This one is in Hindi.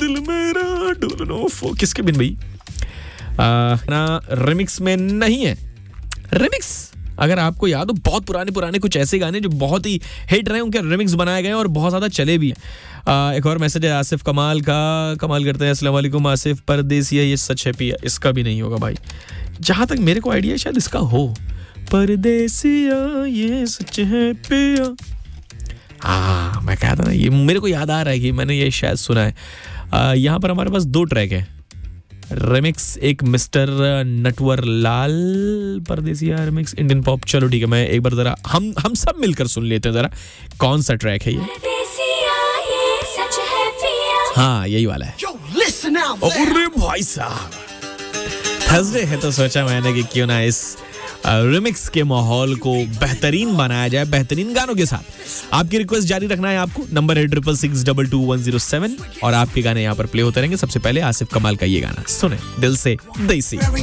दिल मेरा डोलनो किसके बिन भाई ना रिमिक्स में नहीं है। रिमिक्स अगर आपको याद हो बहुत पुराने कुछ ऐसे गाने जो बहुत ही हिट रहे उनके रिमिक्स बनाए गए और बहुत ज्यादा चले भी हैं। एक और मैसेज है आसिफ कमाल का, कमाल करते हैं अस्सलाम वालेकुम आसिफ, परदेसिया ये सच है पिया, इसका भी नहीं होगा भाई, जहां तक मेरे को आइडिया शायद इसका हो, परदेसिया ये सच है पिया। हाँ मैं कहता ना, ये मेरे को याद आ रहा है कि मैंने ये शायद सुना है। यहाँ पर हमारे पास 2 ट्रैक है रिमिक्स, एक मिस्टर नटवर लाल परदेसिया रिमिक्स इंडियन पॉप। चलो ठीक है, मैं एक बार जरा हम सब मिलकर सुन लेते हैं जरा कौन सा ट्रैक है ये। हाँ यही वाला है। अरे भाई साहब थर्सडे है तो सोचा मैंने कि क्यों ना इस रिमिक्स के माहौल को बेहतरीन बनाया जाए बेहतरीन गानों के साथ। आपकी रिक्वेस्ट जारी रखना है आपको, नंबर है 666222107 और आपके गाने यहाँ पर प्ले होते रहेंगे। सबसे पहले आसिफ कमाल का ये गाना सुने, दिल से देसी।